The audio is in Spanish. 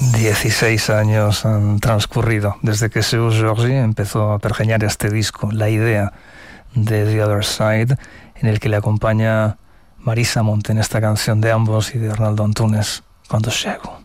16 años han transcurrido desde que Seu Jorge empezó a pergeñar este disco, la idea de The Other Side, en el que le acompaña Marisa Monte en esta canción de ambos y de Arnaldo Antunes, Quando Chego.